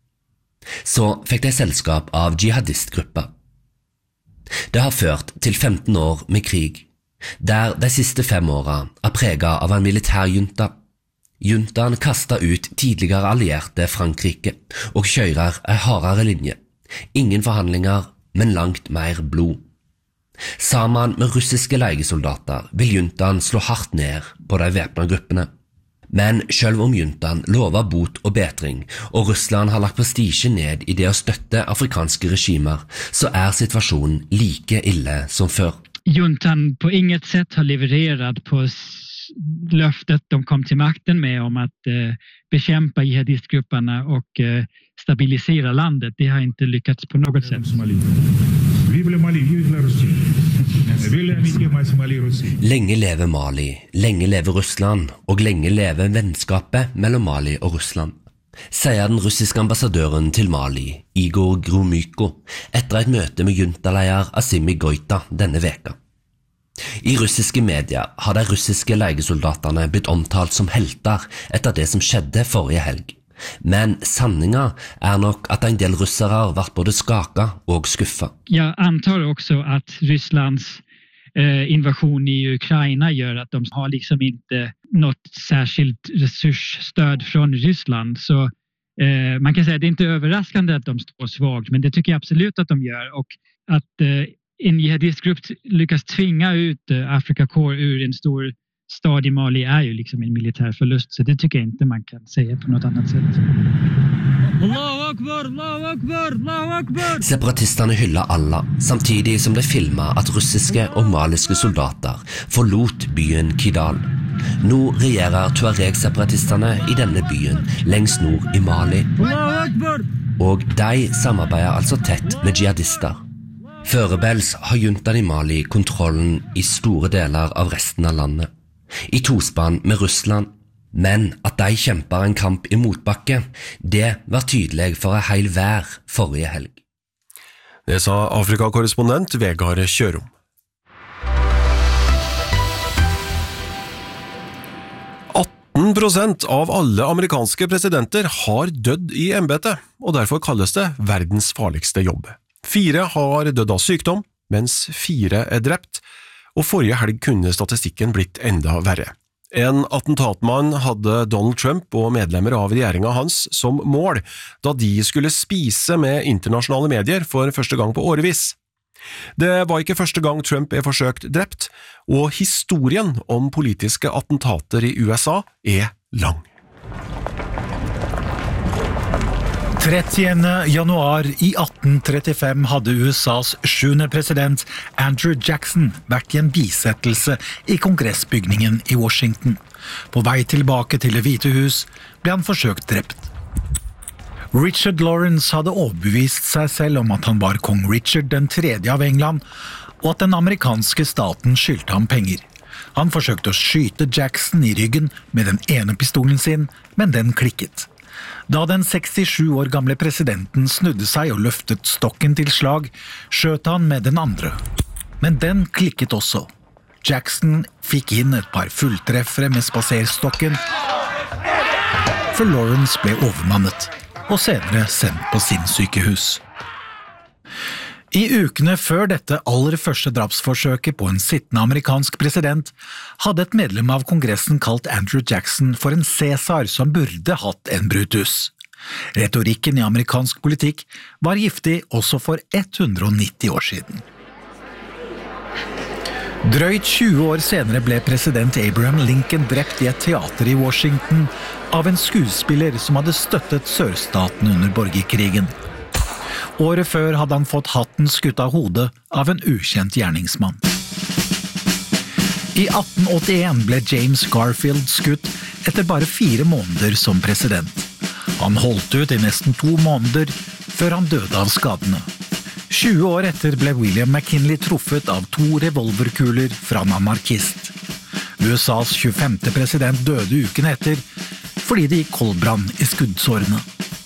Så fikk de selskap av jihadistgrupper. Det har ført til femten år med krig, der de siste fem årene er preget av en militærjunta. Juntaen kastet ut tidligere allierte Frankrike og kjører en hardere linje. Ingen forhandlinger, men langt mer blod. Sammen med russiske legesoldater vil juntaen slå hardt ned på de væpnede gruppene. Men selv om juntaen lover bot og bedring, og Russland har lagt prestisje ned i det å støtte afrikanske regimer, så er situasjonen like ille som før. Juntan på inget sätt har levererat på löftet de kom till makten med om att eh, bekämpa jihadistgrupperna och eh, stabilisera landet. Det har inte lyckats på något sätt. Lenge leve Mali, lenge leve Russland, og lenge leve vennskapet mellom Mali og Russland, sier den russiske ambassadøren til Mali, Igor Gromyko, etter et møte med juntaleier Assimi Goita denne veka. I russiske medier har de russiske legesoldatene blitt omtalt som helter etter det som skjedde forrige helg. Men sanningen er nok at en del russere har vært både skaket og skuffet. Jeg antar også at Rysslands eh, invasion i Ukraina gjør at de har liksom ikke något särskilt resursstöd från Ryssland. Så eh, man kan säga att det är inte överraskande att de står svagt, men det tycker jag absolut att de gör. Och att eh, en jihadistgrupp lyckas tvinga ut eh, Afrika Korps ur en stor stad i Mali är ju liksom en militär förlust, så det tycker jag inte man kan säga på något annat sätt. Allahu Akbar, Allahu Akbar, Allahu Akbar! Separatistene hyller Allah, samtidig som de filmer at russiske og maliske soldater forlot byen Kidal. Nå regjerer Tuareg-separatistene i denne byen lengst nord i Mali. Og de samarbeider altså tett med jihadister. Førebels har juntaen i Mali kontrollen i store deler av resten av landet, i tospann med Russland, men at de kjemper en kamp i motbakke, det var tydelig for en hel vær forrige helg. Det sa Afrika-korrespondent Vegard Kjørom. atten atten prosent av alle amerikanske presidenter har dødd i embetet, og derfor kalles det verdens farligste jobb. Fire har dødd av sykdom, mens fire er drept, og forrige helg kunne statistikken blitt enda verre. En attentatmann hadde Donald Trump og medlemmer av regjeringen hans som mål, da de skulle spise med internasjonale medier for første gang på årevis. Det var ikke første gang Trump er forsøkt drept, og historien om politiske attentater i U S A er lang. trettiende januar i atten trettifem hadde U S A's sjuende president Andrew Jackson vært i en bisettelse i kongressbygningen i Washington. På vei tilbake til Det hvite hus ble han forsøkt drept. Richard Lawrence hadde overbevist seg selv om at han var kong Richard den tredje av England, og at den amerikanske staten skyldte ham penger. Han forsøkte å skyte Jackson i ryggen med den ene pistolen sin, men den klikket. Da den sekstisju år gamle presidenten snudde seg og løftet stokken til slag, skjøt han med den andre. Men den klikket også. Jackson fikk inn et par fulltreffere med spaserstokken, for Lawrence ble overmannet, og senere sendt på sin sykehus. I ukene før dette aller første drapsforsøket på en sittende amerikansk president, hadde et medlem av kongressen kalt Andrew Jackson for en Cæsar som burde hatt en Brutus. Retorikken i amerikansk politikk var giftig også for hundre og nitti år siden. Drøyt tjue år senere ble president Abraham Lincoln drept i et teater i Washington av en skuespiller som hadde støttet sørstaten under borgerkrigen. Året før hadde han fått hatten skutt av hodet av en ukjent gjerningsmann. I atten åttien ble James Garfield skutt etter bare fire måneder som president. Han holdt ut i nesten to måneder før han døde av skadene. tjue år etter ble William McKinley truffet av to revolverkuler fra en anarkist. U S A's tjuefemte president døde uken etter fordi det gikk koldbrann i skuddsårene.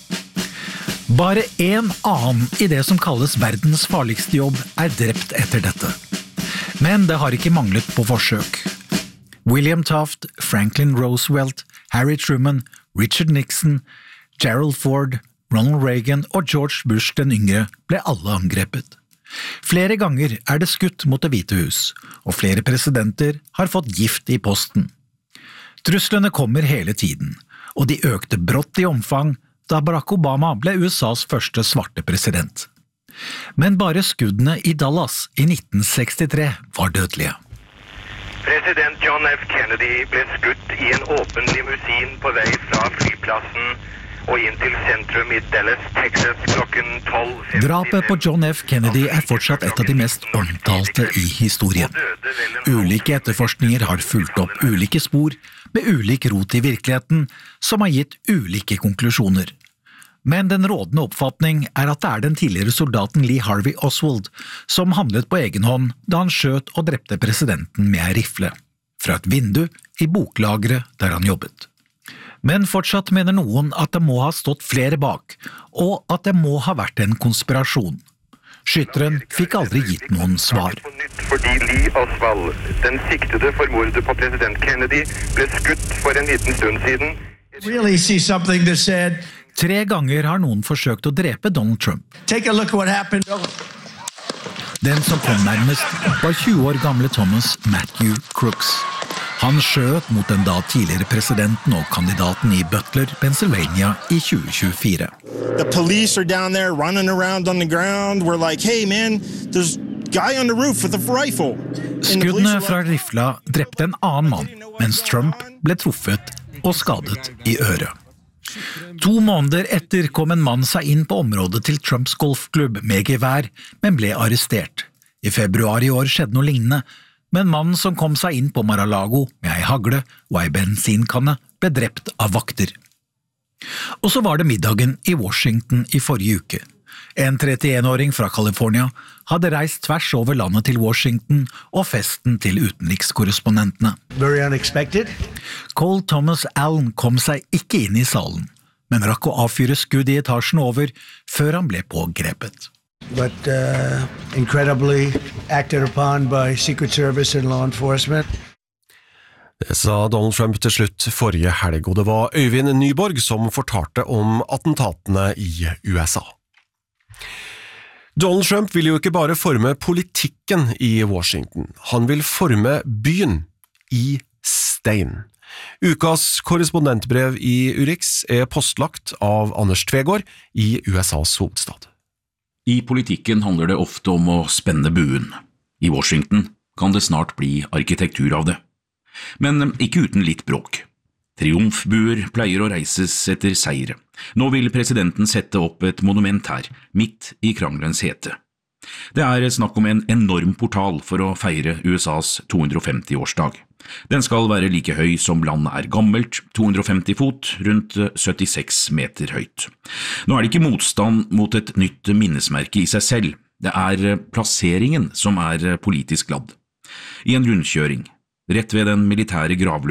Bare en annen i det som kalles verdens farligste jobb er drept etter dette. Men det har ikke manglet på forsøk. William Taft, Franklin Roosevelt, Harry Truman, Richard Nixon, Gerald Ford, Ronald Reagan og George Bush den yngre ble alle angrepet. Flere ganger er det skutt mot Det hvite hus, og flere presidenter har fått gift i posten. Truslene kommer hele tiden, og de økte brått i omfang da Barack Obama ble U S A's første svarte president. Men bare skuddene i Dallas i nitten sekstitre var dødelige. President John F. Kennedy ble skutt i en åpen limousin på vei fra flyplassen og inn til sentrum i Dallas, Texas klokken tolv femti. Drapet på John F. Kennedy er fortsatt et av de mest omtalte i historien. Ulike etterforskninger har fulgt opp ulike spor med ulik rot i virkeligheten, som har gitt ulike konklusjoner. Men den rådende oppfatning er at det er den tidligere soldaten Lee Harvey Oswald som handlet på egen hånd da han skjøt og drepte presidenten med en rifle, fra et vindu i boklageret der han jobbet. Men fortsatt mener noen at det må ha stått flere bak, og at det må ha vært en konspirasjon. Skytteren fikk aldri gitt noen svar. Fordi Lee Oswald, den siktede for mordet på president Kennedy, ble skutt for en liten stund siden. Really see something that said... Tre ganger har noen forsøkt å drepe Donald Trump. Take a look at what happened. Den som kom nærmest var tjue år gamle Thomas Matthew Crooks. Han skjøt mot den da tidligere presidenten og kandidaten i Butler, Pennsylvania i tjue tjuefire. The police are down there running around on the ground. We're like, hey man, there's a guy on the roof with a rifle. Skuddene fra rifla drepte en annen mann, mens Trump ble truffet og skadet i øret. To måneder etter kom en mann seg inn på området til Trumps golfklubb med gevær, men ble arrestert. I februar i år skjedde noe lignende, men mannen som kom seg inn på Mar-a-Lago med ei hagle og ei bensinkanne ble drept av vakter. Og så var det middagen i Washington i forrige uke. En trettien-åring fra California hadde reist tvers over landet til Washington og festen til utenrikskorrespondentene. Very unexpected. Cole Thomas Allen kom seg ikke inn i salen, men rakk å avfyre skudd i etasjen over før han ble pågrepet. But uh, incredibly acted upon by Secret Service and law enforcement. Det sa Donald Trump til slutt forrige helg, og det var Øyvind Nyborg som fortalte om attentatene i U S A. Donald Trump vil jo ikke bare forme politikken i Washington, han vil forme byen i stein. Ukas korrespondentbrev i Urix er postlagt av Anders Tvegård i U S A's hovedstad. I politikken handler det ofte om å spenne buen. I Washington kan det snart bli arkitektur av det. Men ikke uten litt bråk. Triumfbuer pleier å reises etter seire. Nå vil presidenten sette opp et monument her, midt i kranglens hete. Det er snakk om en enorm portal for å feire U S A's to hundre femti-årsdag. Den skal være like høy som landet er gammelt, to hundre femti fot, rundt syttiseks meter høyt. Nå er det ikke motstand mot et nytt minnesmerke i seg selv, det er plasseringen som er politisk ladd. I en rundkjøring, rett ved den militære gravløsningen,